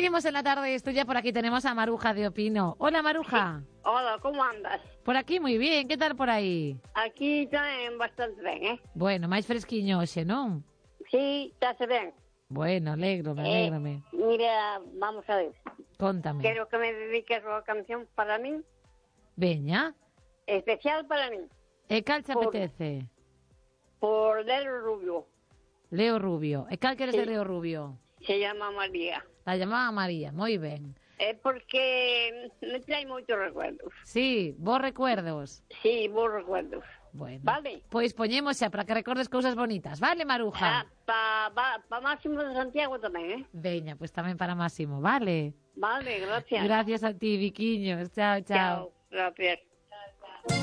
Seguimos en la tarde estudia, por aquí tenemos a Maruja de Opino. Hola, Maruja. Sí. Hola, ¿cómo andas? Por aquí muy bien, ¿qué tal por aí? Aquí tamén bastante ben, Bueno, máis fresquiño hoxe, non? Sí, estáse ben. Bueno, alégrome. Mira, vamos a ver. Contame. Quero que me dediques unha canción para min, Veña. especial para min, E cal te apetece? por Lero Rubio. Leo Rubio. E cal queres Sí. de Leo Rubio? Se llama María. La llamaba María, moi ben. Porque me trae moitos recuerdos. Sí, vos recuerdos. Sí, vos recuerdos. Bueno, Vale. pois poñemos xa para que recordes cousas bonitas. Vale, Maruja? Pa Máximo de Santiago tamén, Veña, pois tamén para Máximo, vale? Vale, gracias. Gracias a ti, Viquiños. Chao, chao. Chao, gracias.